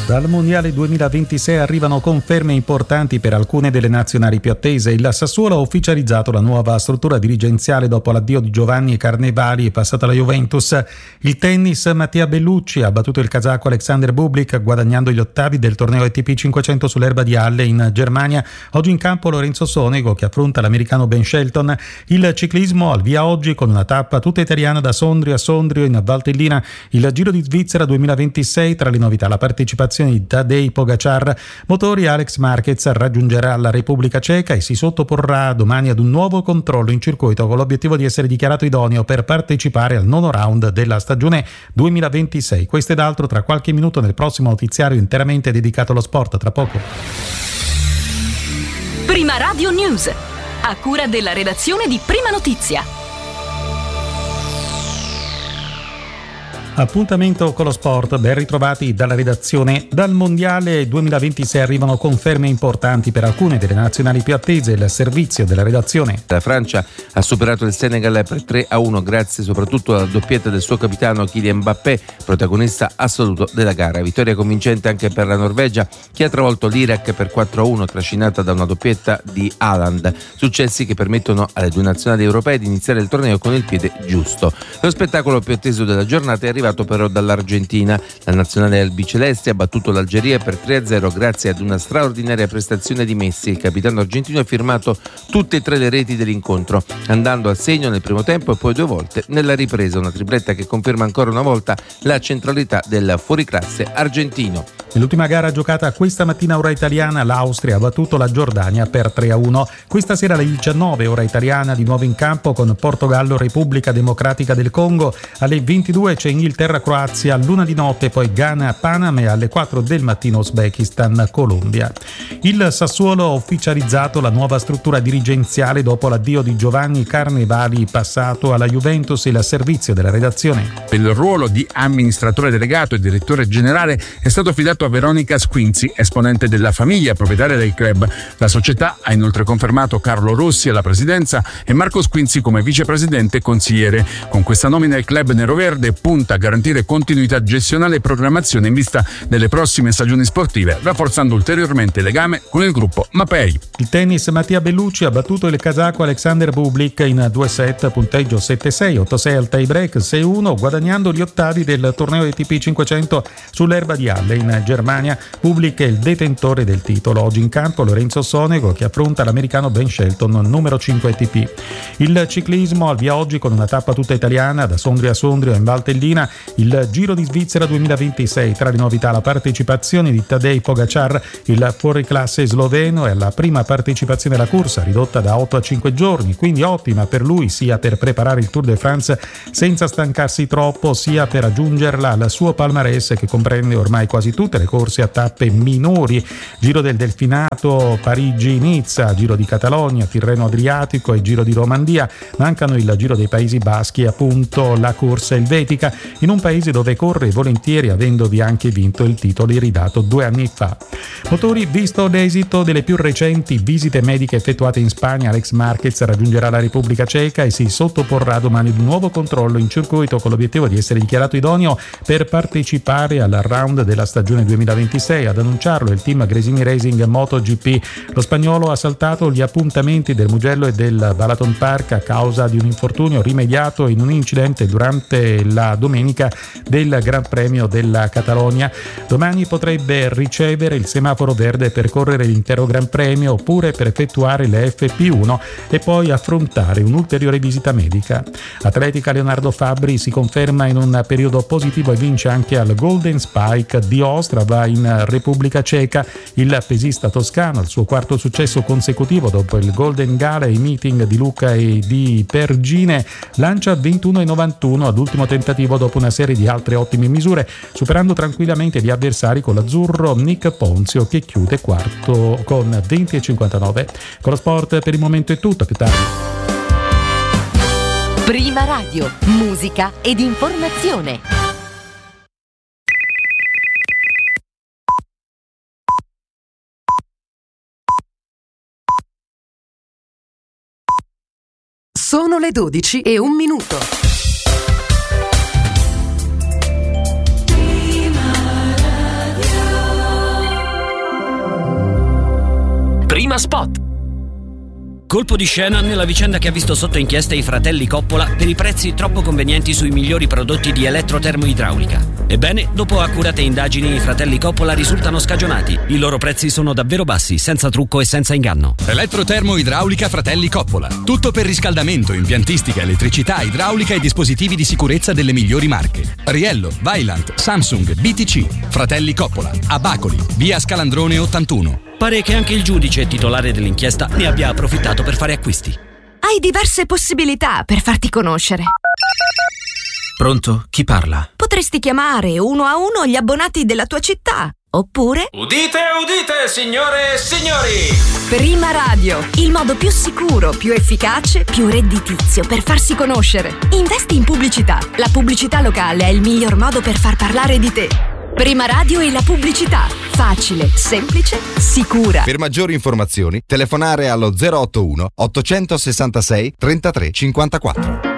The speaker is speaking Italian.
Dal Mondiale 2026 arrivano conferme importanti per alcune delle nazionali più attese. Il Sassuolo ha ufficializzato la nuova struttura dirigenziale dopo l'addio di Giovanni Carnevali e passata alla Juventus. Il tennis, Mattia Bellucci ha battuto il kazako Alexander Bublik guadagnando gli ottavi del torneo ATP 500 sull'erba di Halle in Germania. Oggi in campo Lorenzo Sonego che affronta l'americano Ben Shelton. Il ciclismo al via oggi con una tappa tutta italiana da Sondrio a Sondrio in Valtellina. Il Giro di Svizzera 2026, tra le novità la partecipazione di Tadej Pogacar. Motori, Alex Marquez raggiungerà la Repubblica Ceca e si sottoporrà domani ad un nuovo controllo in circuito con l'obiettivo di essere dichiarato idoneo per partecipare al nono round della stagione 2026. Questo ed altro tra qualche minuto nel prossimo notiziario interamente dedicato allo sport. Tra poco. Prima Radio News, a cura della redazione di Prima Notizia. Appuntamento con lo sport, ben ritrovati dalla redazione. Dal Mondiale 2026 arrivano conferme importanti per alcune delle nazionali più attese. Il servizio della redazione. La Francia ha superato il Senegal per 3-1 grazie soprattutto alla doppietta del suo capitano Kylian Mbappé, protagonista assoluto della gara. Vittoria convincente anche per la Norvegia che ha travolto l'Iraq per 4-1 trascinata da una doppietta di Haaland. Successi che permettono alle due nazionali europee di iniziare il torneo con il piede giusto. Lo spettacolo più atteso della giornata è arrivato però dall'Argentina. La nazionale albiceleste ha battuto l'Algeria per 3-0 grazie ad una straordinaria prestazione di Messi. Il capitano argentino ha firmato tutte e tre le reti dell'incontro, andando al segno nel primo tempo e poi due volte nella ripresa, una tripletta che conferma ancora una volta la centralità del fuoriclasse argentino. Nell'ultima gara giocata questa mattina ora italiana, l'Austria ha battuto la Giordania per 3-1. Questa sera alle 19 ora italiana di nuovo in campo con Portogallo Repubblica Democratica del Congo. Alle 22 c'è Inghilterra-Croazia, all'una di notte poi Ghana-Panama e alle 4 del mattino Uzbekistan-Colombia. Il Sassuolo ha ufficializzato la nuova struttura dirigenziale dopo l'addio di Giovanni Carnevali passato alla Juventus. Il servizio della redazione. Per il ruolo di amministratore delegato e direttore generale è stato affidato a Veronica Squinzi, esponente della famiglia proprietaria del club. La società ha inoltre confermato Carlo Rossi alla presidenza e Marco Squinzi come vicepresidente e consigliere. Con questa nomina il club neroverde punta a garantire continuità gestionale e programmazione in vista delle prossime stagioni sportive, rafforzando ulteriormente il legame con il gruppo Mapei. Il tennis, Mattia Bellucci ha battuto il kazako Alexander Bublik in 2 set, punteggio 7-6, 8-6 al tie break, 6-1, guadagnando gli ottavi del torneo ATP 500 sull'erba di Halle in Germania. Bublik è il detentore del titolo. Oggi in campo Lorenzo Sonego che affronta l'americano Ben Shelton, numero 5 ATP. Il ciclismo al via oggi con una tappa tutta italiana da Sondrio a Sondrio in Valtellina. Il Giro di Svizzera 2026, tra le novità la partecipazione di Tadej Pogacar, il fuoriclasse sloveno, e la prima partecipazione alla corsa ridotta da 8 a 5 giorni, quindi ottima per lui sia per preparare il Tour de France senza stancarsi troppo, sia per aggiungerla al suo palmarès che comprende ormai quasi tutte le corse a tappe minori: Giro del Delfinato, Parigi-Nizza, Giro di Catalogna, Tirreno Adriatico e Giro di Romandia. Mancano il Giro dei Paesi Baschi e appunto la corsa elvetica, in un paese dove corre volentieri, avendovi anche vinto il titolo ridato 2 anni fa. Motori, visto l'esito delle più recenti visite mediche effettuate in Spagna, Alex Marquez raggiungerà la Repubblica Ceca e si sottoporrà domani ad un nuovo controllo in circuito con l'obiettivo di essere dichiarato idoneo per partecipare al round della stagione 2026. Ad annunciarlo il team Gresini Racing MotoGP. Lo spagnolo ha saltato gli appuntamenti del Mugello e del Balaton Park a causa di un infortunio rimediato in un incidente durante la domenica del Gran Premio della Catalogna. Domani potrebbe ricevere il semaforo verde per correre l'intero Gran Premio oppure per effettuare le FP1 e poi affrontare un'ulteriore visita medica. Atletica, Leonardo Fabbri si conferma in un periodo positivo e vince anche al Golden Spike di Ostrava in Repubblica Ceca. Il pesista toscano, il suo quarto successo consecutivo dopo il Golden Gala e i meeting di Lucca e di Pergine, lancia 21,91 ad ultimo tentativo dopo una serie di altre ottime misure, superando tranquillamente gli avversari con l'azzurro Nick Ponzio che chiude quarto con 20,59. Con lo sport per il momento è tutto, più tardi. Prima Radio, musica ed informazione. Sono le 12:01. Spot. Colpo di scena nella vicenda che ha visto sotto inchiesta i fratelli Coppola per i prezzi troppo convenienti sui migliori prodotti di elettrotermoidraulica. Ebbene, dopo accurate indagini, i fratelli Coppola risultano scagionati. I loro prezzi sono davvero bassi, senza trucco e senza inganno. Elettrotermoidraulica Fratelli Coppola. Tutto per riscaldamento, impiantistica, elettricità, idraulica e dispositivi di sicurezza delle migliori marche. Riello, Vaillant, Samsung, BTC. Fratelli Coppola. A Bacoli, via Scalandrone 81. Pare che anche il giudice titolare dell'inchiesta ne abbia approfittato per fare acquisti. Hai diverse possibilità per farti conoscere. Pronto? Chi parla? Potresti chiamare uno a uno gli abbonati della tua città. Oppure... Udite, udite, signore e signori! Prima Radio, il modo più sicuro, più efficace, più redditizio per farsi conoscere. Investi in pubblicità. La pubblicità locale è il miglior modo per far parlare di te. Prima Radio e la pubblicità. Facile, semplice, sicura. Per maggiori informazioni, telefonare allo 081 866 33 54.